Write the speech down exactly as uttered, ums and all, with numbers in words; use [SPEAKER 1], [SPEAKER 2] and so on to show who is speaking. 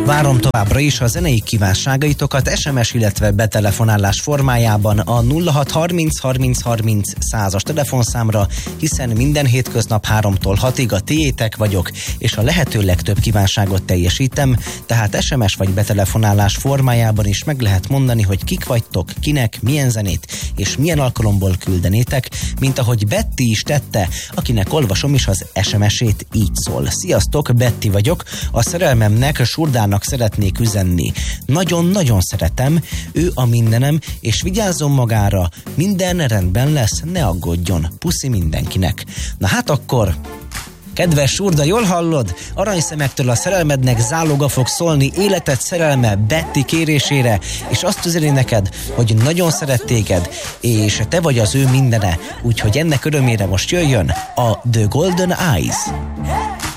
[SPEAKER 1] Várom továbbra is a zenei kívánságaitokat es em es, illetve betelefonálás formájában a nulla hat harminc harminc harminc százas telefonszámra, hiszen minden hétköznap háromtól hatig a tiétek vagyok, és a lehető legtöbb kívánságot teljesítem, tehát es em es vagy betelefonálás formájában is meg lehet mondani, hogy kik vagytok, kinek, milyen zenét és milyen alkalomból küldenétek, mint ahogy Betty is tette, akinek olvasom is az es em esét, így szól. Sziasztok, Betty vagyok, a szerelmemnek, Surdának szeretnék üzenni. Nagyon-nagyon szeretem, ő a mindenem, és vigyázzon magára, minden rendben lesz, ne aggódjon. Puszi mindenkinek. Na hát akkor... Kedves Surda, jól hallod? Aranyszemektől a szerelmednek záloga fog szólni, életed szerelme Betty kérésére, és azt üzeni neked, hogy nagyon szeret téged, és te vagy az ő mindene, úgyhogy ennek örömére most jöjjön a The Golden Eyes.